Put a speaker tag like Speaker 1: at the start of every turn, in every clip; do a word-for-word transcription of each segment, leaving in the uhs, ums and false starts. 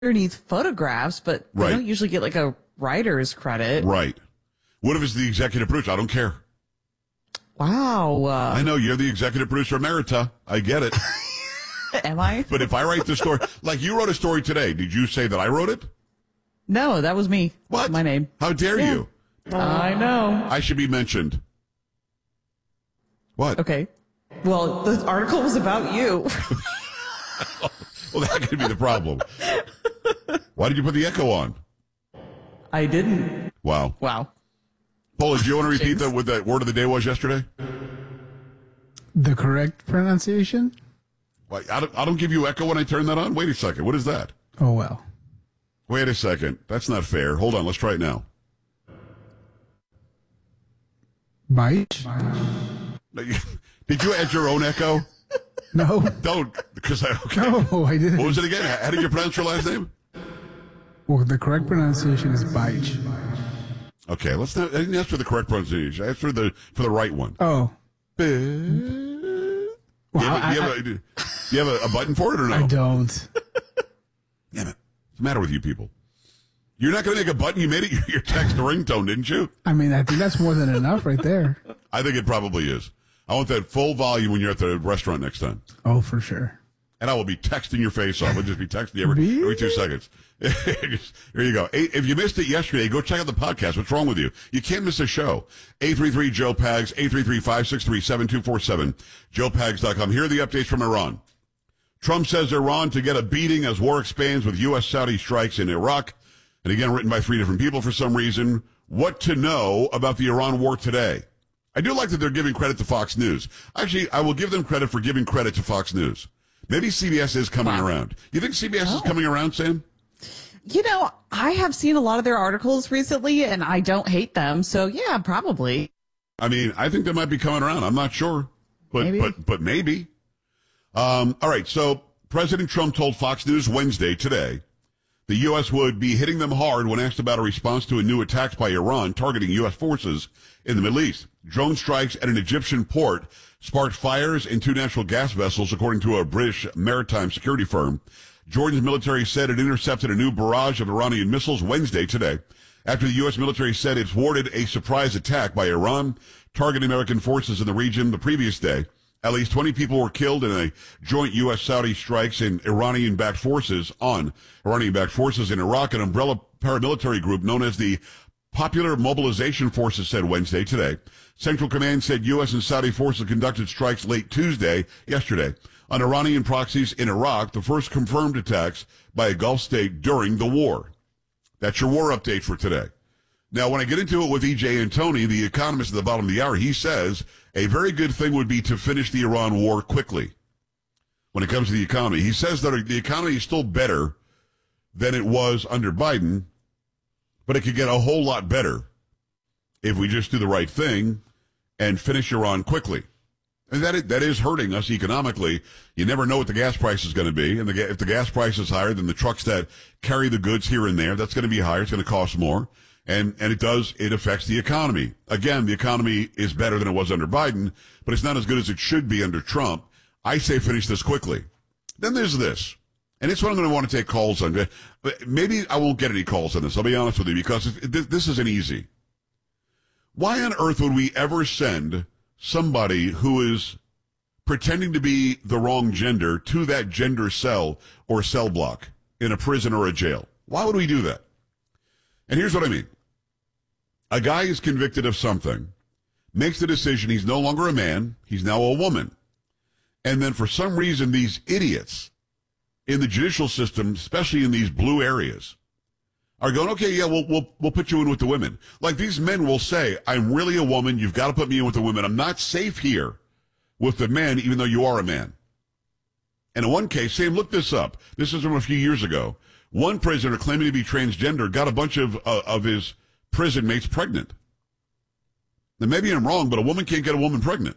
Speaker 1: underneath photographs, but they
Speaker 2: Right.
Speaker 1: don't usually get like a writer's credit.
Speaker 2: Right. What if it's the executive producer? I don't care.
Speaker 1: Wow. Uh,
Speaker 2: I know you're the executive producer Emerita. I get it.
Speaker 1: am I?
Speaker 2: But if I write the story, like you wrote a story today, did you say that I wrote it?
Speaker 1: No, that was me.
Speaker 2: What?
Speaker 1: My name.
Speaker 2: How dare
Speaker 1: Yeah.
Speaker 2: you?
Speaker 1: I know.
Speaker 2: I should be mentioned. What?
Speaker 1: Okay. Well, the article was about you.
Speaker 2: Well, that could be the problem. Why did you put the echo on?
Speaker 1: I didn't.
Speaker 2: Wow.
Speaker 1: Wow.
Speaker 2: Paula, do you want to repeat
Speaker 1: Jinx.
Speaker 2: that what that word of the day was yesterday?
Speaker 3: The correct pronunciation?
Speaker 2: Why, I don't, I don't give you echo when I turn that on? Wait a second. What is that?
Speaker 3: Oh, well.
Speaker 2: Wait a second. That's not fair. Hold on. Let's try it now.
Speaker 3: Bite?
Speaker 2: Did you add your own echo?
Speaker 3: No.
Speaker 2: Don't. Because I, okay.
Speaker 3: No, I didn't.
Speaker 2: What was it again? How did you pronounce your last name?
Speaker 3: Well, the correct pronunciation is bite.
Speaker 2: Okay, let's not. I didn't ask for the correct pronunciation. I asked for the for the right one.
Speaker 3: Oh.
Speaker 2: Do
Speaker 3: Well,
Speaker 2: you have, a,
Speaker 3: I,
Speaker 2: do you have, a, do you have a, a button for it or no?
Speaker 3: I don't.
Speaker 2: Damn it. What's the matter with you people? You're not going to make a button? You made it your, your text ringtone, didn't you?
Speaker 3: I mean, I think that's more than enough right there.
Speaker 2: I think it probably is. I want that full volume when you're at the restaurant next time.
Speaker 3: Oh, for sure.
Speaker 2: And I will be texting your face off. I'll just be texting you every, every two seconds. Just, here you go. Eight, if you missed it yesterday, go check out the podcast. What's wrong with you? You can't miss a show. eight three three Joe Pags, eight three three, five six three, seven two four seven, joe pags dot com. Here are the updates from Iran. Trump says Iran to get a beating as war expands with U S Saudi strikes in Iraq. And again, written by three different people for some reason. What to know about the Iran war today. I do like that they're giving credit to Fox News. Actually, I will give them credit for giving credit to Fox News. Maybe C B S is coming
Speaker 1: Wow.
Speaker 2: around. You think C B S
Speaker 1: Oh.
Speaker 2: is coming around, Sam?
Speaker 1: You know, I have seen a lot of their articles recently, and I don't hate them. So, yeah, probably.
Speaker 2: I mean, I think they might be coming around. I'm not sure, but
Speaker 1: Maybe.
Speaker 2: but but maybe. Um, all right. So President Trump told Fox News Wednesday today the U S would be hitting them hard when asked about a response to a new attacks by Iran targeting U S forces in the Middle East. Drone strikes at an Egyptian port sparked fires in two natural gas vessels, according to a British maritime security firm. Jordan's military said it intercepted a new barrage of Iranian missiles Wednesday today, after the U S military said it thwarted a surprise attack by Iran targeting American forces in the region the previous day. At least twenty people were killed in a joint U S Saudi strikes in Iranian-backed forces on Iranian-backed forces in Iraq. An umbrella paramilitary group known as the Popular Mobilization Forces said Wednesday today. Central Command said U S and Saudi forces conducted strikes late Tuesday, yesterday, on Iranian proxies in Iraq, the first confirmed attacks by a Gulf state during the war. That's your war update for today. Now, when I get into it with E J Antoni, the economist at the bottom of the hour, he says a very good thing would be to finish the Iran war quickly when it comes to the economy. He says that the economy is still better than it was under Biden, but it could get a whole lot better if we just do the right thing and finish Iran quickly. And that is, that is hurting us economically. You never know what the gas price is going to be. And the, if the gas price is higher, then the trucks that carry the goods here and there, that's going to be higher. It's going to cost more. And, and it does, it affects the economy. Again, the economy is better than it was under Biden, but it's not as good as it should be under Trump. I say finish this quickly. Then there's this. And it's what I'm going to want to take calls on. But maybe I won't get any calls on this. I'll be honest with you, because this isn't easy. Why on earth would we ever send somebody who is pretending to be the wrong gender to that gender cell or cell block in a prison or a jail? Why would we do that? And here's what I mean. A guy is convicted of something, makes the decision he's no longer a man, he's now a woman. And then for some reason, these idiots in the judicial system, especially in these blue areas, are going, okay, yeah, we'll, we'll, we'll put you in with the women. Like these men will say, I'm really a woman. You've got to put me in with the women. I'm not safe here with the men, even though you are a man. And in one case, Sam, look this up. This is from a few years ago. One prisoner claiming to be transgender got a bunch of, uh, of his prison mates pregnant. Now, maybe I'm wrong, but a woman can't get a woman pregnant.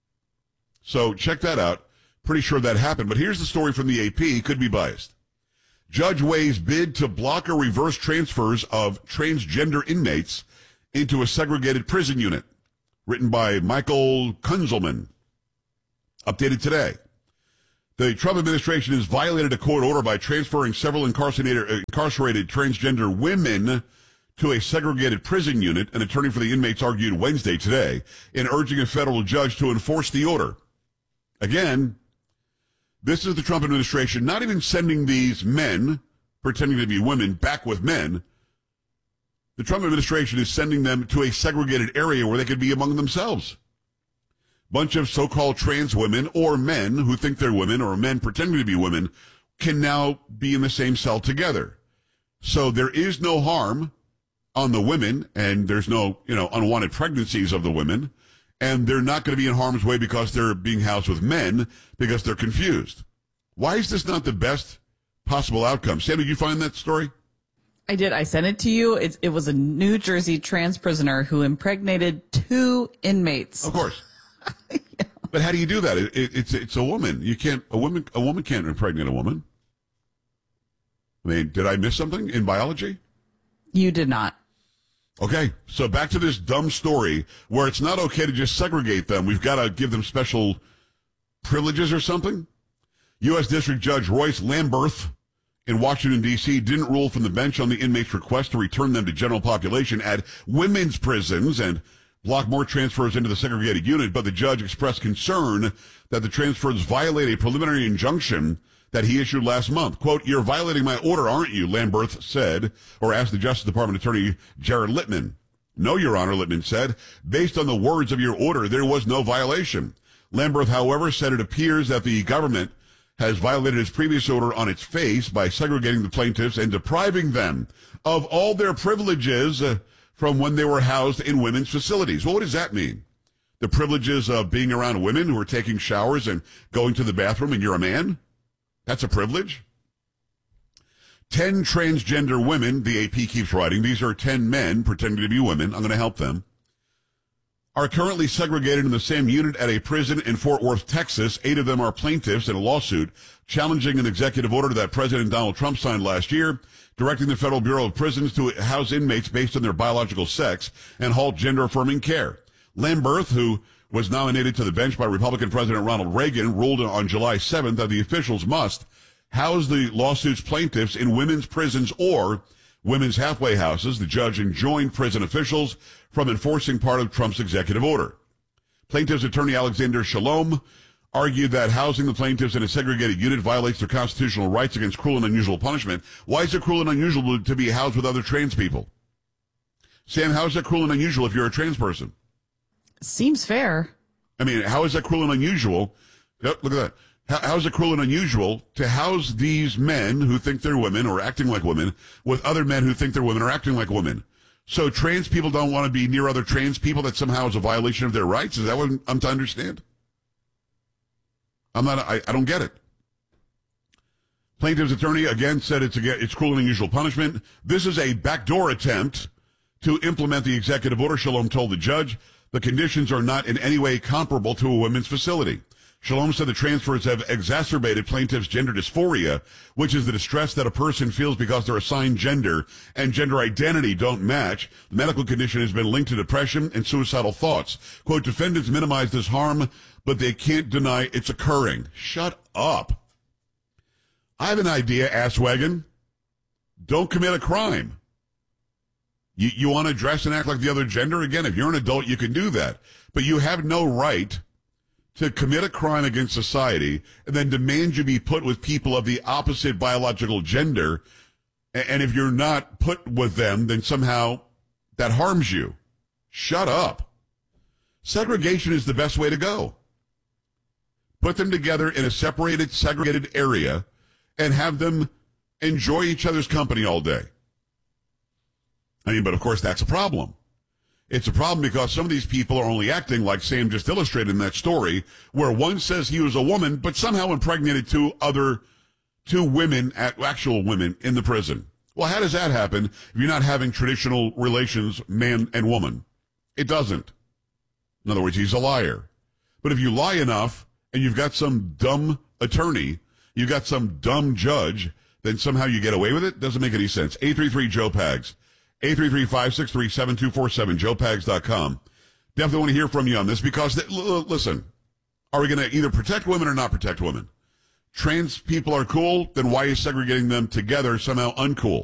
Speaker 2: So check that out. Pretty sure that happened. But here's the story from the A P. Could be biased. Judge weighs bid to block or reverse transfers of transgender inmates into a segregated prison unit. Written by Michael Kunzelman. Updated today. The Trump administration has violated a court order by transferring several incarcerated, incarcerated transgender women to a segregated prison unit, an attorney for the inmates argued Wednesday today, in urging a federal judge to enforce the order. Again, this is the Trump administration not even sending these men, pretending to be women, back with men. The Trump administration is sending them to a segregated area where they could be among themselves. Bunch of so-called trans women or men who think they're women or men pretending to be women can now be in the same cell together. So there is no harm on the women, and there's no, you know, unwanted pregnancies of the women, and they're not going to be in harm's way because they're being housed with men because they're confused. Why is this not the best possible outcome? Sam, did you find that story?
Speaker 1: I did. I sent it to you. It, it was a New Jersey trans prisoner who impregnated two inmates.
Speaker 2: Of course. Yeah. But how do you do that? It, it, it's it's a woman. You can't a woman a woman can't impregnate a woman. I mean, did I miss something in biology?
Speaker 1: You did not.
Speaker 2: Okay, so back to this dumb story where it's not okay to just segregate them. We've got to give them special privileges or something. U S District Judge Royce Lamberth in Washington, D C didn't rule from the bench on the inmates' request to return them to general population at women's prisons and block more transfers into the segregated unit, but the judge expressed concern that the transfers violate a preliminary injunction that he issued last month. Quote, "You're violating my order, aren't you?" Lamberth said, or asked the Justice Department Attorney Jared Littman. "No, Your Honor," Littman said. "Based on the words of your order, there was no violation." Lamberth, however, said it appears that the government has violated its previous order on its face by segregating the plaintiffs and depriving them of all their privileges uh, from when they were housed in women's facilities. Well, what does that mean? The privileges of being around women who are taking showers and going to the bathroom and you're a man? That's a privilege? Ten transgender women, the A P keeps writing, these are ten men pretending to be women, I'm going to help them, are currently segregated in the same unit at a prison in Fort Worth, Texas. Eight of them are plaintiffs in a lawsuit challenging an executive order that President Donald Trump signed last year, directing the Federal Bureau of Prisons to house inmates based on their biological sex and halt gender-affirming care. Lamberth, who was nominated to the bench by Republican President Ronald Reagan, ruled on July seventh that the officials must house the lawsuit's plaintiffs in women's prisons or women's halfway houses. The judge enjoined prison officials from enforcing part of Trump's executive order. Plaintiff's attorney Alexander Shalom argued that housing the plaintiffs in a segregated unit violates their constitutional rights against cruel and unusual punishment. Why is it cruel and unusual to be housed with other trans people? Sam, how is that cruel and unusual if you're a trans person?
Speaker 1: Seems fair.
Speaker 2: I mean, how is that cruel and unusual? Yep, look at that. How, how is it cruel and unusual to house these men who think they're women or acting like women with other men who think they're women or acting like women? So trans people don't want to be near other trans people, that somehow is a violation of their rights? Is that what I'm to understand? I'm not, I, I don't get it. Plaintiff's attorney again said it's, a, it's cruel and unusual punishment. This is a backdoor attempt to implement the executive order, Shalom told the judge. The conditions are not in any way comparable to a women's facility. Shalom said the transfers have exacerbated plaintiffs' gender dysphoria, which is the distress that a person feels because their assigned gender and gender identity don't match. The medical condition has been linked to depression and suicidal thoughts. Quote, defendants minimize this harm, but they can't deny it's occurring. Shut up. I have an idea, asswagon. Don't commit a crime. You, you want to dress and act like the other gender? Again, if you're an adult, you can do that. But you have no right to commit a crime against society and then demand you be put with people of the opposite biological gender. And if you're not put with them, then somehow that harms you. Shut up. Segregation is the best way to go. Put them together in a separated, segregated area and have them enjoy each other's company all day. I mean, but of course, that's a problem. It's a problem because some of these people are only acting like Sam just illustrated in that story, where one says he was a woman, but somehow impregnated two other, two women, actual women in the prison. Well, how does that happen if you're not having traditional relations, man and woman? It doesn't. In other words, he's a liar. But if you lie enough and you've got some dumb attorney, you've got some dumb judge, then somehow you get away with it? Doesn't make any sense. eight three three Joe Pags. eight three three, five six three, seven two four seven, joe pags dot com. Definitely want to hear from you on this because, listen, are we going to either protect women or not protect women? trans people are cool, then why is segregating them together somehow uncool?